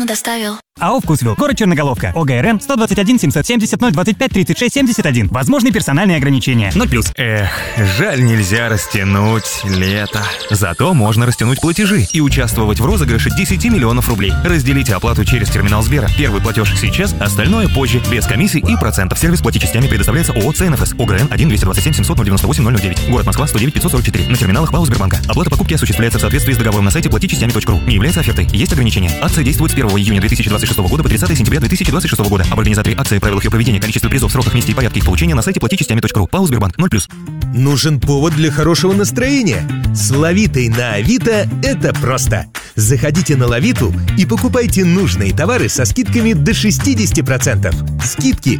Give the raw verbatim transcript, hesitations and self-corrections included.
доставил. АО «Вкусвилл», город Черноголовка, ОГРН сто двадцать один семьсот семьдесят ноль двадцать пять тридцать шесть семьдесят один. Возможны персональные ограничения. ноль плюс. Эх, жаль, нельзя растянуть лето. Зато можно растянуть платежи и участвовать в розыгрыше десять миллионов рублей. Разделите оплату через терминал Сбера. Первый платеж сейчас, остальное позже, без комиссий и процентов. Сервис «Плати частями» предоставляется ООО «ЦНФС». ОГРН один двести двадцать семь семьсот девяносто восемь ноль ноль девять. Город Москва сто девять пятьсот сорок четыре. На терминалах ПАО Сбербанка. Оплата покупки осуществляется в соответствии с договором на сайте плати частями точка ру. Не является офертой. Есть ограничения. Акция действует с первого июня две тысячи двадцать шестого года по тридцатое сентября две тысячи двадцать шестого года. Об организаторе акции, правилах ее проведения, количестве призов, сроках, месте и порядке их получения на сайте плати частями точка ру. ПАО Сбербанк. ноль плюс. Нужен повод для хорошего настроения? С Лавитой на Авито это просто. Заходите на Лавиту и покупайте нужные товары со скидками до шестьдесят процентов. Скидки